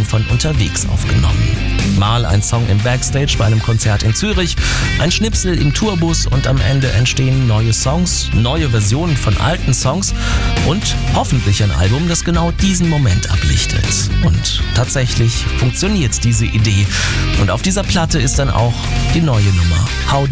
von unterwegs aufgenommen. Mal ein Song im Backstage bei einem Konzert in Zürich, ein Schnipsel im Tourbus und am Ende entstehen neue Songs, neue Versionen von alten Songs und hoffentlich ein Album, das genau diesen Moment ablichtet. Und tatsächlich funktioniert diese Idee. Und auf dieser Platte ist dann auch die neue Nummer How